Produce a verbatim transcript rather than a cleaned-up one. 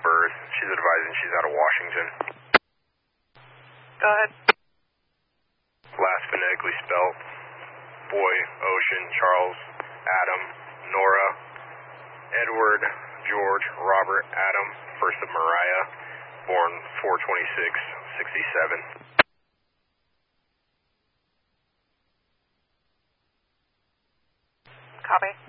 birth. She's advising she's out of Washington. Go ahead. Last phonetically spelled. Boy, Ocean, Charles, Adam, Nora, Edward, George, Robert, Adam, first of Mariah, born four twenty-six sixty-seven. Copy.